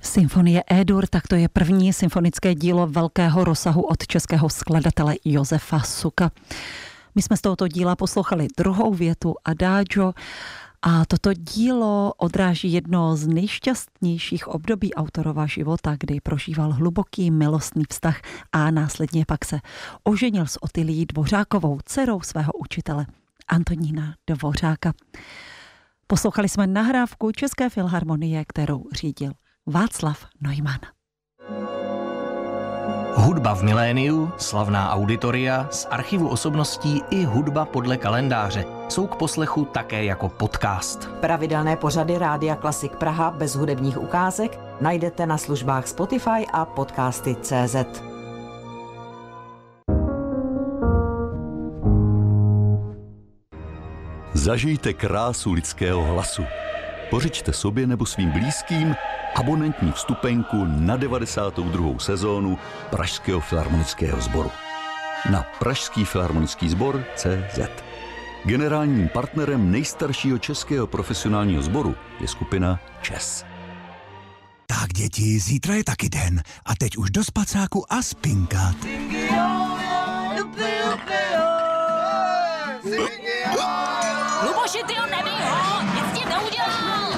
Symfonie E-dur, tak to je první symfonické dílo velkého rozsahu od českého skladatele Josefa Suka. My jsme z tohoto díla poslouchali druhou větu Adagio a toto dílo odráží jedno z nejšťastnějších období autorova života, kdy prožíval hluboký milostný vztah a následně pak se oženil s Otylií Dvořákovou, dcerou svého učitele Antonína Dvořáka. Poslouchali jsme nahrávku České filharmonie, kterou řídil Václav Neumann. Hudba v miléniu, slavná auditoria z archivu osobností i hudba podle kalendáře jsou k poslechu také jako podcast. Pravidelné pořady Rádia Klasik Praha bez hudebních ukázek najdete na službách Spotify a podcasty.cz. Zažijte krásu lidského hlasu. Pořiďte sobě nebo svým blízkým abonentní vstupenku na 92. sezónu Pražského filharmonického sboru. Na Pražský filharmonický sbor CZ. Generálním partnerem nejstaršího českého profesionálního sboru je skupina ČES. Tak děti, zítra je taky den a teď už do spacáku a spinkat. Luboši, ty ho nebij ho, nic ti neudělal.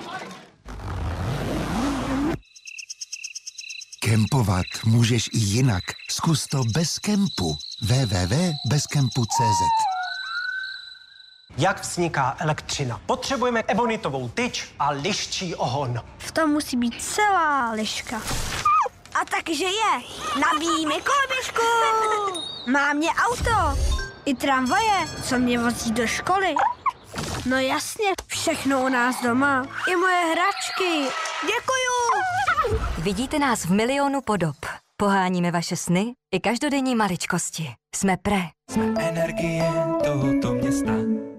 Kempovat můžeš i jinak. Zkus to bez kempu. www.bezkempu.cz. Jak vzniká elektřina? Potřebujeme ebonitovou tyč a liščí ohon. V tom musí být celá liška. A takže je. Nabíjíme koloběžku. Má mě auto. I tramvaje, co mě vozí do školy. No jasně, všechno u nás doma. I moje hračky. Děkuju. Vidíte nás v milionu podob. Poháníme vaše sny i každodenní maličkosti. Jsme Pré. Jsme energie tohoto města.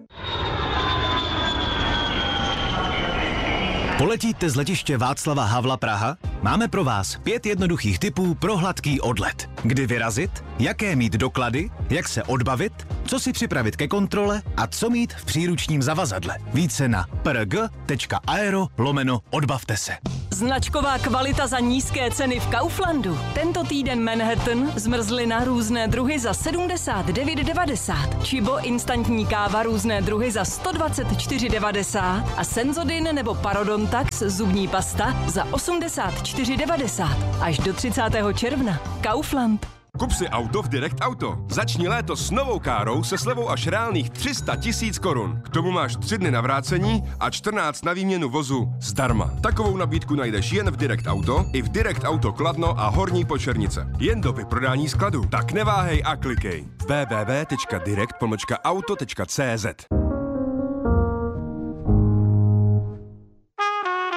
Poletíte z letiště Václava Havla Praha? Máme pro vás 5 jednoduchých tipů pro hladký odlet. Kdy vyrazit, jaké mít doklady, jak se odbavit, co si připravit ke kontrole a co mít v příručním zavazadle. Více na prg.aero/odbavte se. Značková kvalita za nízké ceny v Kauflandu. Tento týden Manhattan, zmrzlina různé druhy za 79,90. Čibo instantní káva různé druhy za 124,90 a Senzodin nebo Parodontax zubní pasta za 84,90. Až do 30. června. Kaufland. Kup si auto v Direct Auto. Začni léto s novou károu se slevou až reálných 300 000 korun. K tomu máš 3 dny na vrácení a 14 na výměnu vozu zdarma. Takovou nabídku najdeš jen v Direct Auto i v Direct Auto Kladno a Horní Počernice. Jen do vyprodání skladu. Tak neváhej a klikej. www.direct-auto.cz.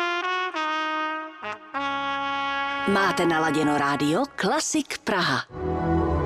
Máte naladěno rádio Klasik Praha.